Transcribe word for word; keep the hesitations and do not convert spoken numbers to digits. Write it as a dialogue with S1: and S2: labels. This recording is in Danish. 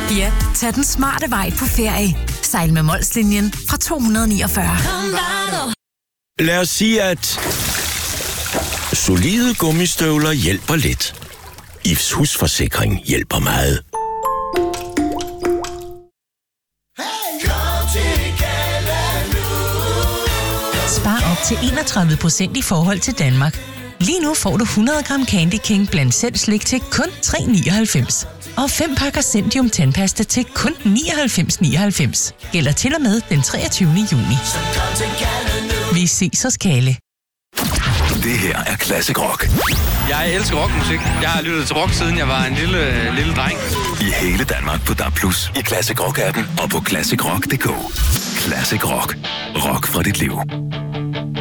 S1: Ja, tag den smarte vej på ferie. Sejl med Molslinjen fra to hundrede niogfyrre.
S2: Lad os sige, at solide gummistøvler hjælper lidt. I F's husforsikring hjælper meget.
S3: Spar op til enogtredive procent i forhold til Danmark. Lige nu får du hundrede gram Candy King blandt selv slik til kun tre nioghalvfems. Og fem pakker Zendium tandpasta til kun nioghalvfems nioghalvfems. Gælder til og med den treogtyvende juni. Vi ses hos Kale.
S4: Det her er Classic Rock.
S5: Jeg elsker rockmusik. Jeg har lyttet til rock, siden jeg var en lille, lille dreng.
S4: I hele Danmark på D A B plus, i Classic Rock-appen og på classic rock punktum d k. Classic Rock. Rock fra dit liv.